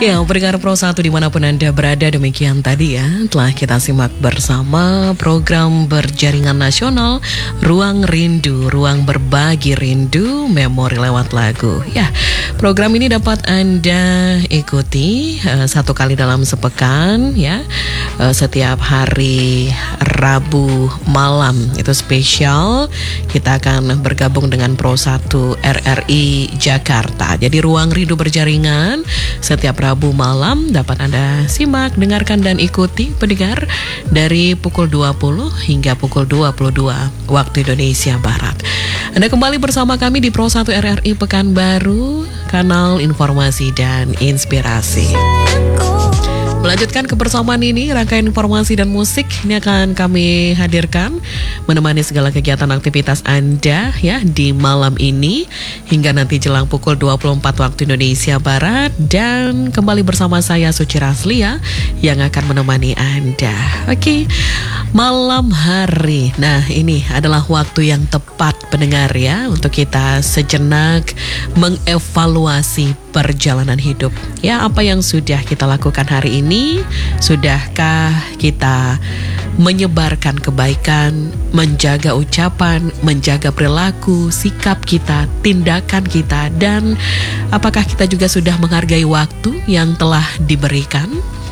Ya, pendengar Pro 1 dimanapun Anda berada, demikian tadi ya telah kita simak bersama program berjaringan nasional Ruang Rindu, Ruang Berbagi Rindu, Memori lewat lagu. Ya, program ini dapat Anda ikuti satu kali dalam sepekan ya, setiap hari Rabu malam. Itu spesial, kita akan bergabung dengan Pro 1 RRI Jakarta. Jadi Ruang Rindu berjaringan setiap Rabu malam dapat Anda simak, dengarkan dan ikuti pendengar dari pukul 20 hingga pukul 22 waktu Indonesia Barat. Anda kembali bersama kami di Pro 1 RRI Pekanbaru, kanal informasi dan inspirasi. Melanjutkan kebersamaan ini, rangkaian informasi dan musik ini akan kami hadirkan menemani segala kegiatan aktivitas Anda ya di malam ini hingga nanti jelang pukul 24 waktu Indonesia Barat, dan kembali bersama saya Suci Raslia yang akan menemani Anda. Oke, malam hari. Nah, ini adalah waktu yang tepat pendengar ya untuk kita sejenak mengevaluasi perjalanan hidup. Ya, apa yang sudah kita lakukan hari ini? Sudahkah kita menyebarkan kebaikan, menjaga ucapan, menjaga perilaku, sikap kita, tindakan kita, dan apakah kita juga sudah menghargai waktu yang telah diberikan?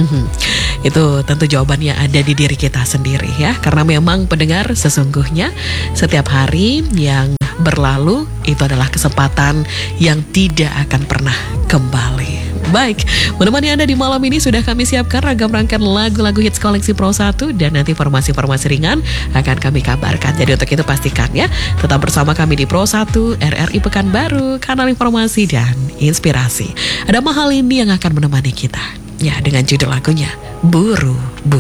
Itu tentu jawabannya ada di diri kita sendiri ya, karena memang pendengar sesungguhnya setiap hari yang berlalu itu adalah kesempatan yang tidak akan pernah kembali. Baik, menemani Anda di malam ini sudah kami siapkan ragam rangkaian lagu-lagu hits koleksi Pro 1, dan nanti informasi-informasi ringan akan kami kabarkan. Jadi untuk itu pastikan ya, tetap bersama kami di Pro 1 RRI Pekanbaru, kanal informasi dan inspirasi. Ada Mahal ini yang akan menemani kita ya dengan judul lagunya Buru-Buru.